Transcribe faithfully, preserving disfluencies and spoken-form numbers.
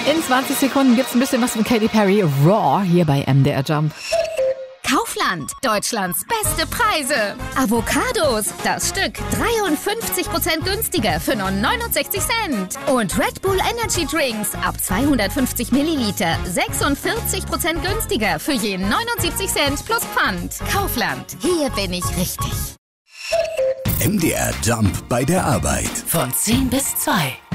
In zwanzig Sekunden gibt's ein bisschen was von Katy Perry. Raw hier bei M D R Jump. Kaufland, Deutschlands beste Preise. Avocados, das Stück dreiundfünfzig Prozent günstiger für nur neunundsechzig Cent. Und Red Bull Energy Drinks ab zweihundertfünfzig Milliliter sechsundvierzig Prozent günstiger für je neunundsiebzig Cent plus Pfand. Kaufland, hier bin ich richtig. M D R Jump bei der Arbeit. Von zehn bis zwei.